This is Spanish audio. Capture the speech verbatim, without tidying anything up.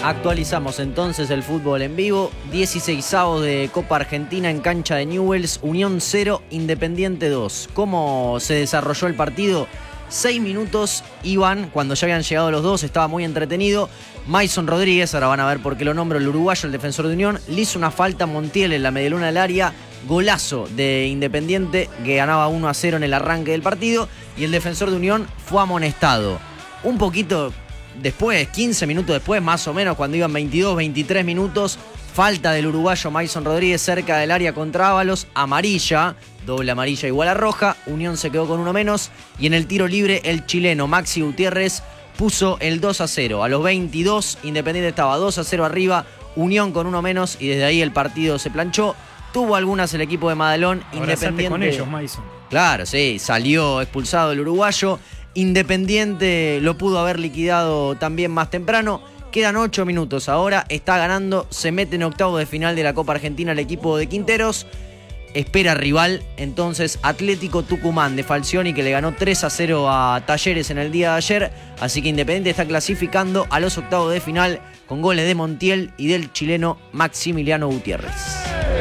Actualizamos entonces el fútbol en vivo. dieciseisavos de Copa Argentina en cancha de Newell's. Unión cero, Independiente dos. ¿Cómo se desarrolló el partido? Seis minutos iban, cuando ya habían llegado los dos, estaba muy entretenido. Mason Rodríguez, ahora van a ver por qué lo nombro, el uruguayo, el defensor de Unión, le hizo una falta a Montiel en la medialuna del área. Golazo de Independiente, que ganaba uno a cero en el arranque del partido. Y el defensor de Unión fue amonestado. Un poquito después, quince minutos después, más o menos, cuando iban veintidós, veintitrés minutos, falta del uruguayo Mason Rodríguez cerca del área contra Ábalos, amarilla, doble amarilla igual a roja. Unión se quedó con uno menos. Y en el tiro libre, el chileno Maxi Gutiérrez puso el dos a cero. A los veintidós, Independiente estaba dos a cero arriba, Unión con uno menos, y desde ahí el partido se planchó. Tuvo algunas el equipo de Madelón. Independiente con ellos, Mason. Claro, sí, salió expulsado el uruguayo. Independiente lo pudo haber liquidado también más temprano. Quedan ocho minutos ahora, está ganando, se mete en octavos de final de la Copa Argentina el equipo de Quinteros. Espera rival, entonces, Atlético Tucumán de Falcioni, que le ganó tres a cero a Talleres en el día de ayer. Así que Independiente está clasificando a los octavos de final con goles de Montiel y del chileno Maximiliano Gutiérrez.